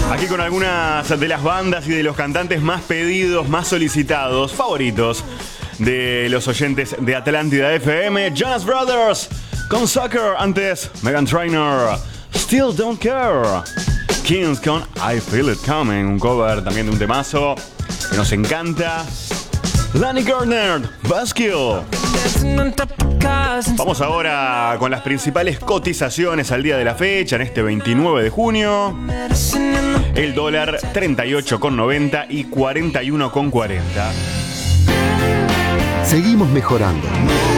Aquí con algunas de las bandas y de los cantantes más pedidos, más solicitados, favoritos de los oyentes de Atlántida FM. Jonas Brothers con Sucker. Antes, Meghan Trainor, Still Don't Care. Kings con I Feel It Coming, un cover también de un temazo que nos encanta. Lani Gardner, Buzzkill. Vamos ahora con las principales cotizaciones al día de la fecha, en este 29 de junio. El dólar 38,90 y 41,40. Seguimos mejorando.